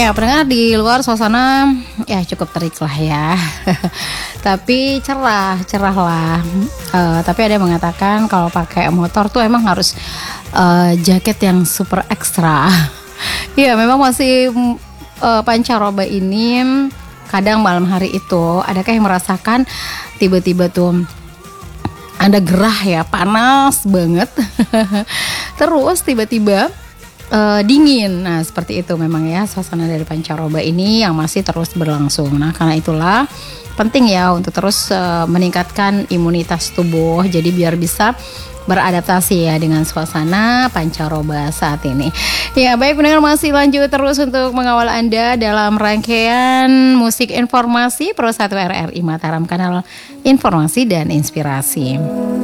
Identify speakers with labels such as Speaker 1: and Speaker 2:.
Speaker 1: Ya pendengar, di luar suasana ya cukup terik lah ya. Tapi cerah lah. Tapi ada yang mengatakan kalau pakai motor tuh emang harus jaket yang super ekstra. Ya memang masih pancaroba ini kadang malam hari itu adakah yang merasakan tiba-tiba tuh Anda gerah ya, panas banget. Terus tiba-tiba dingin. Nah seperti itu memang ya suasana dari pancaroba ini yang masih terus berlangsung. Nah karena itulah penting ya untuk terus meningkatkan imunitas tubuh. Jadi biar bisa beradaptasi ya dengan suasana pancaroba saat ini. Ya baik pendengar, masih lanjut terus untuk mengawal Anda dalam rangkaian musik informasi Pro 1 RRI Mataram, kanal informasi dan inspirasi.